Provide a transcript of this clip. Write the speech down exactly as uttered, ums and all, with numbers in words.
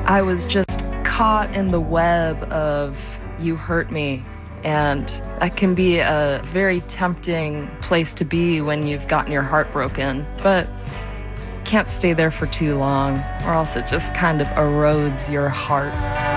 I was just caught in the web of "you hurt me," and that can be a very tempting place to be when you've gotten your heart broken, but can't stay there for too long, or else it just kind of erodes your heart.